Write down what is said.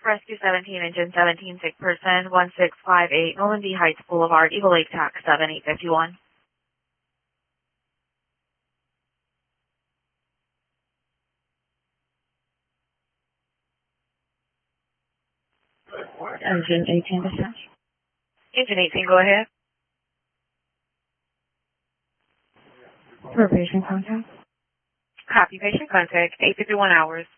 Rescue 17, Engine 17, sick person, 1658, Nolan B. Heights Boulevard, Eagle Lake, Tax 7851. Engine 18 dispatch. Engine 18, go ahead. For patient contact. Copy, patient contact, 8:51 hours.